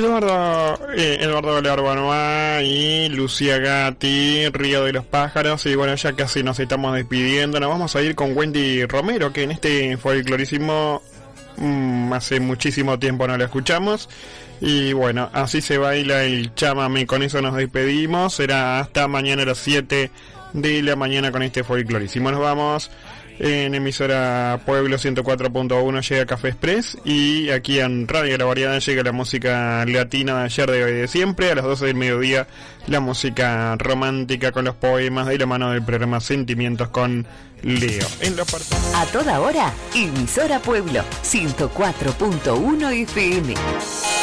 Eduardo Learbanoa y Lucía Gatti, Río de los Pájaros. Y bueno, ya casi nos estamos despidiendo. Nos vamos a ir con Wendy Romero, que en este folclorísimo hace muchísimo tiempo no la escuchamos. Y bueno, así se baila el chamamé. Con eso nos despedimos. Será hasta mañana a las 7 de la mañana con este folclorísimo. Nos vamos. En emisora Pueblo 104.1 llega Café Express, y aquí en Radio La Variedad llega la música latina de ayer, de hoy, de siempre. A las 12 del mediodía la música romántica con los poemas, de la mano del programa Sentimientos con Leo. A toda hora, emisora Pueblo 104.1 FM.